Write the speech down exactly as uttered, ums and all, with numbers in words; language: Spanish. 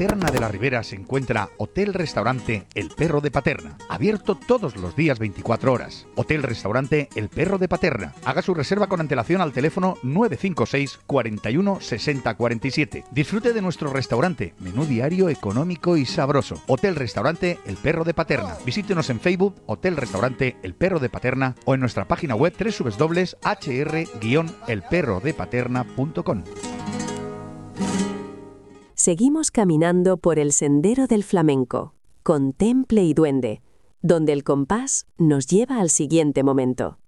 Paterna de la Ribera se encuentra Hotel-Restaurante El Perro de Paterna, abierto todos los días veinticuatro horas. Hotel-Restaurante El Perro de Paterna. Haga su reserva con antelación al teléfono nueve cinco seis, cuarenta y uno, sesenta, cuarenta y siete. Disfrute de nuestro restaurante, menú diario económico y sabroso. Hotel-Restaurante El Perro de Paterna. Visítenos en Facebook, Hotel-Restaurante El Perro de Paterna, o en nuestra página web doble u doble u doble u punto h r guion el perro de paterna punto com. Seguimos caminando por el sendero del flamenco, con temple y duende, donde el compás nos lleva al siguiente momento.